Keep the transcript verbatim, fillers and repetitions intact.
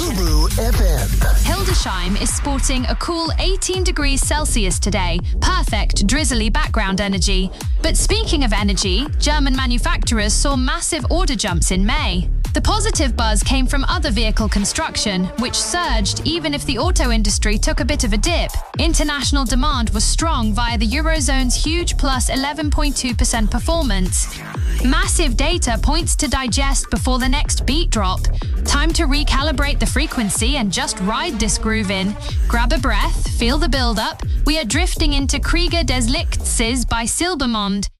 Fubu F M. Hildesheim is sporting a cool eighteen degrees Celsius today. Perfect drizzly background energy. But speaking of energy, German manufacturers saw massive order jumps in May. The positive buzz came from other vehicle construction, which surged even if the auto industry took a bit of a dip. International demand was strong via the Eurozone's huge plus eleven point two percent performance. Massive data points to digest before the next beat drop. Time to recalibrate the frequency and just ride this groove in. Grab a breath, feel the build-up. We are drifting into Krieger des Lichtes by Silbermond.